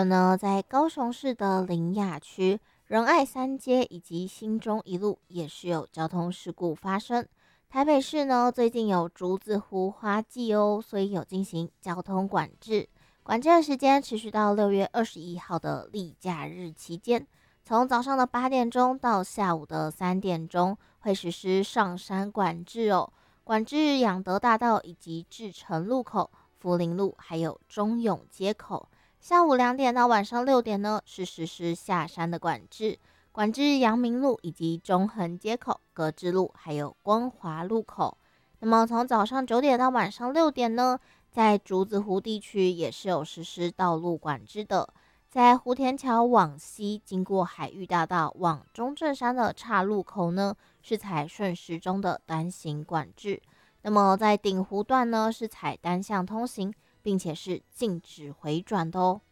有呢，在高雄市的苓雅区仁爱三街以及新中一路也是有交通事故发生。台北市呢最近有竹子湖花季哦，所以有进行交通管制，管制的时间持续到6月21号的例假日期间，从早上的8点钟到下午的3点钟会实施上山管制哦，管制养德大道以及志诚路口、福林路还有中永街口。下午2点到晚上6点呢，是实施下山的管制，管制阳明路以及中横街口、格致路还有光华路口。那么从早上9点到晚上6点呢，在竹子湖地区也是有实施道路管制的。在湖田桥往西经过海域大道往中正山的岔路口呢，是采顺时钟的单行管制。那么在顶湖段呢，是采单向通行，并且是禁止回转的哦。